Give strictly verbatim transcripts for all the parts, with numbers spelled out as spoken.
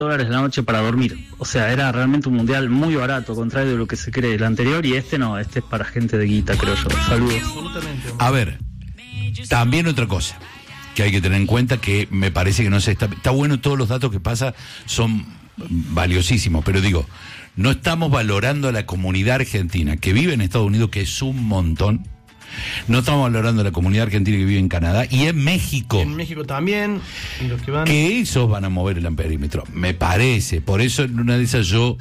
dólares la noche para dormir. O sea, era realmente un mundial muy barato, contrario de lo que se cree el anterior, y este no, este es para gente de guita, creo yo. Saludos. A ver, también otra cosa que hay que tener en cuenta, que me parece que no se está... Está bueno, todos los datos que pasa son valiosísimos, pero digo, no estamos valorando a la comunidad argentina que vive en Estados Unidos, que es un montón. No estamos valorando a la comunidad argentina que vive en Canadá y en México. En México también. Y los que van... Que esos van a mover el amperímetro, me parece. Por eso en una de esas yo...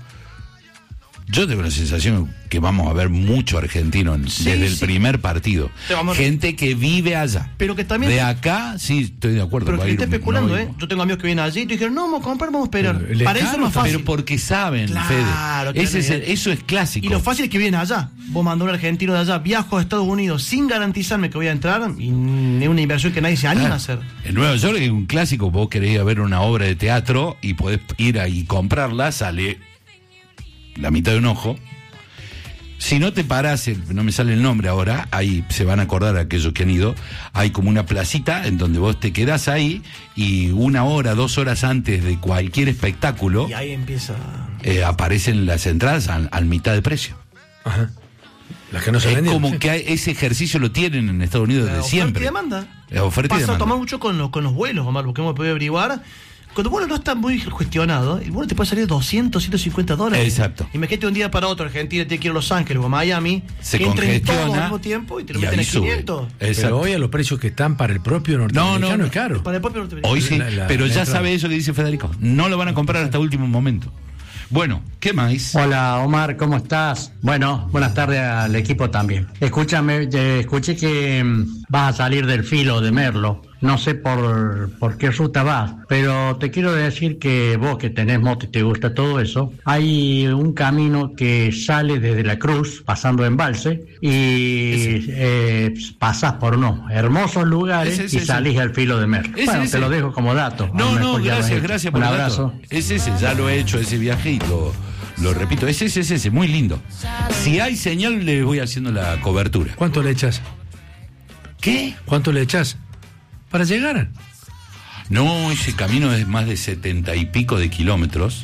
Yo tengo la sensación que vamos a ver mucho argentino en, sí, desde sí. el primer partido. Gente que vive allá. Pero que también... De acá, sí, estoy de acuerdo. Pero que está un, especulando, no, ¿eh? Yo tengo amigos que vienen allí y te dijeron, no, vamos a comprar, vamos a esperar. Pero, Para eso es más fácil. Pero porque saben, claro, Fede. Ese es el, eso es clásico. Y lo fácil es que vienen allá. Vos mandás un argentino de allá, viajo a Estados Unidos sin garantizarme que voy a entrar, y es una inversión que nadie se anima ah, a hacer. En Nueva York es un clásico. Vos querés ir a ver una obra de teatro y podés ir ahí y comprarla, sale la mitad de un ojo. Si no te parás, no me sale el nombre ahora, ahí se van a acordar aquellos que han ido, hay como una placita en donde vos te quedás ahí y una hora, dos horas antes de cualquier espectáculo, y ahí empieza eh, aparecen las entradas al, al mitad de precio. Ajá. Las que no se es vendían, como sí. que hay, ese ejercicio lo tienen en Estados Unidos desde siempre. Oferta y demanda. La oferta Pasa y demanda. a tomar mucho con los, con los vuelos, Omar, porque hemos podido averiguar. Cuando el vuelo no está muy cuestionado, el vuelo te puede salir doscientos, ciento cincuenta dólares. Exacto. Imagínate un día para otro, Argentina tiene que ir a Los Ángeles o a Miami, se que entren todos congestiona al mismo tiempo y te lo y meten a ahí sube. quinientos. Exacto. Pero hoy a los precios que están para el propio norteamericano no, no, es caro. Para el propio norteamericano. Hoy sí, la, la, pero la ya entrada. sabe eso que dice Federico. No lo van a comprar hasta último momento. Bueno, ¿qué más? Hola Omar, ¿cómo estás? Bueno, buenas tardes al equipo también. Escúchame, eh, escuché que mm, vas a salir del filo de Merlo. No sé por, por qué ruta vas, pero te quiero decir que vos que tenés moto y te gusta todo eso, hay un camino que sale desde la Cruz, pasando Embalse, y eh, pasás por no, hermosos lugares ese, ese, y salís ese. al filo de Merlo. Ese, bueno, ese. te lo dejo como dato. No, no, gracias, lo gracias por un el abrazo. dato. Es ese, ya lo he hecho, ese viaje y lo, lo repito. Es ese, es ese, muy lindo. Si hay señal, le voy haciendo la cobertura. ¿Cuánto le echas? ¿Qué? ¿Cuánto le echas? Para llegar. No, ese camino es más de setenta y pico de kilómetros.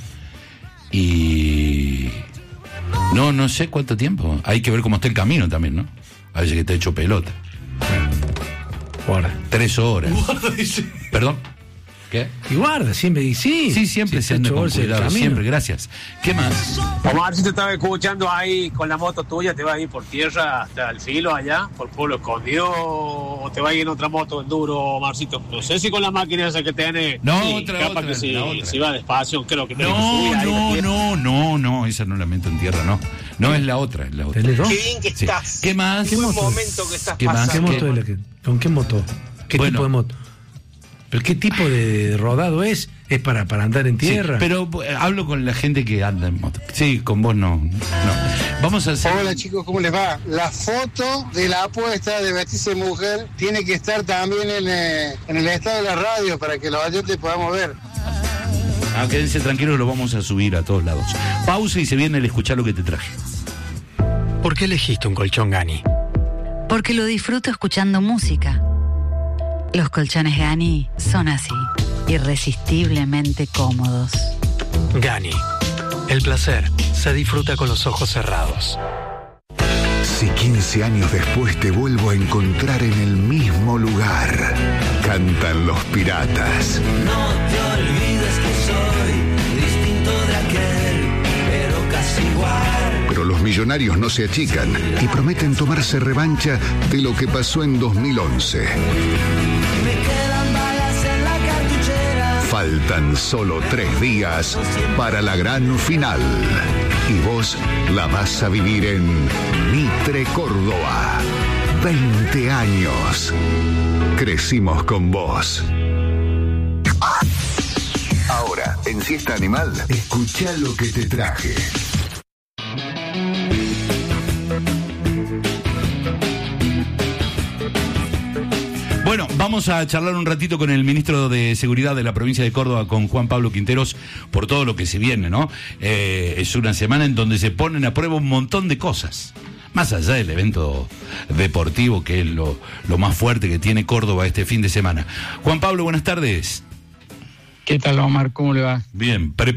Y... No, no sé cuánto tiempo. Hay que ver cómo está el camino también, ¿no? A veces que está hecho pelota. Guarda. Tres horas. Guarda, dice. ¿Perdón? ¿Qué? Y guarda, siempre, y sí. Sí, siempre sí, se anda con bolsa de cuidado, camino. siempre, gracias. ¿Qué más? Omar, si te estaba escuchando ahí con la moto tuya, ¿te vas a ir por tierra hasta el filo allá, por Pueblo Escondido, o te vas a ir en otra moto enduro, Omarcito? No sé si con la máquina esa que tiene. No, sí, otra, capaz otra, que si, la otra. si va despacio, creo que tiene que No, subir ahí la no, tierra. no, no, no, esa no la meto en tierra, no. No es la otra, es la otra. ¿Qué bien que Sí. estás. ¿Qué más? Qué buen momento que estás ¿Qué más? ¿Qué pasando. moto es la que, ¿Con qué moto? ¿Qué Bueno. tipo de moto? ¿Pero qué tipo de rodado es? ¿Es para, para andar en tierra? Sí, pero eh, hablo con la gente que anda en moto. Sí, con vos no. no. Vamos a hacer... Hola chicos, ¿cómo les va? La foto de la apuesta de vestirse de mujer tiene que estar también en, eh, en el estado de la radio para que los oyentes podamos ver. Ah, quédense tranquilos, lo vamos a subir a todos lados. Pausa y se viene el escuchar lo que te traje. ¿Por qué elegiste un colchón Gani? Porque lo disfruto escuchando música. Los colchones Gani son así, irresistiblemente cómodos. Gani. El placer se disfruta con los ojos cerrados. Si quince años después te vuelvo a encontrar en el mismo lugar, cantan los piratas. No te olvides que soy distinto de aquel, pero casi igual. Pero los millonarios no se achican y prometen tomarse revancha de lo que pasó en dos mil once. Me quedan balas en la cartuchera. Faltan solo tres días para la gran final. Y vos la vas a vivir en Mitre, Córdoba. veinte años. Crecimos con vos. Ahora, en Siesta Animal, escuchá lo que te traje. Bueno, vamos a charlar un ratito con el ministro de Seguridad de la provincia de Córdoba, con Juan Pablo Quinteros, por todo lo que se viene, ¿no? Eh, es una semana en donde se ponen a prueba un montón de cosas. Más allá del evento deportivo, que es lo, lo más fuerte que tiene Córdoba este fin de semana. Juan Pablo, buenas tardes. ¿Qué tal, Omar? ¿Cómo le va? Bien, pre